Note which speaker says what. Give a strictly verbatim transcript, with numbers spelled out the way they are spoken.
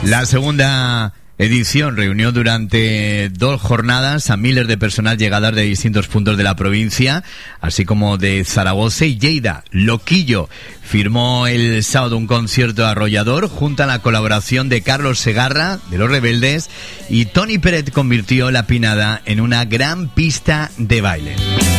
Speaker 1: La segunda edición reunió durante dos jornadas a miles de personas llegadas de distintos puntos de la provincia, así como de Zaragoza y Lleida. Loquillo firmó el sábado un concierto arrollador junto a la colaboración de Carlos Segarra, de Los Rebeldes, y Toni Pérez convirtió la Pinada en una gran pista de baile.